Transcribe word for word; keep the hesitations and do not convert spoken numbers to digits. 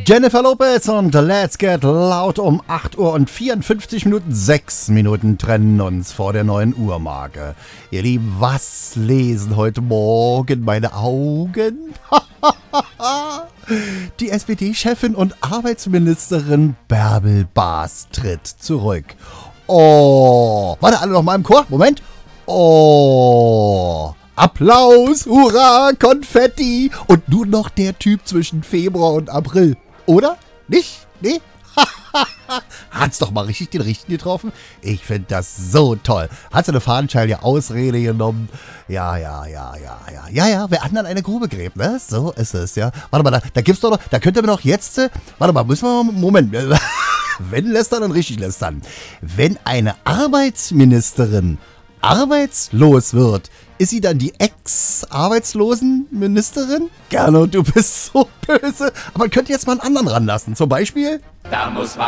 Jennifer Lopez und Let's Get Loud um acht Uhr und vierundfünfzig Minuten. Sechs Minuten trennen uns vor der neuen Uhrmarke. Ihr Lieben, was lesen heute Morgen meine Augen? Die S P D-Chefin und Arbeitsministerin Bärbel Baas tritt zurück. Oh, warte, alle noch mal im Chor. Moment. Oh, Applaus, Hurra, Konfetti und nur noch der Typ zwischen Februar und April. Oder? Nicht? Nee? Hat's doch mal richtig den Richtigen getroffen? Ich finde das so toll. Hat so eine fadenscheinliche Ausrede genommen. Ja, ja, ja, ja, ja. Ja, ja, wer anderen eine Grube gräbt, ne? So ist es, ja. Warte mal, da, da gibt's doch noch, da könnte man doch jetzt, äh, warte mal, müssen wir mal, Moment. Wenn lästern, dann richtig lästern. Wenn eine Arbeitsministerin arbeitslos wird, ist sie dann die Ex-Arbeitslosen-Ministerin? Gernot, du bist so böse. Aber man könnte jetzt mal einen anderen ranlassen. Zum Beispiel? Da muss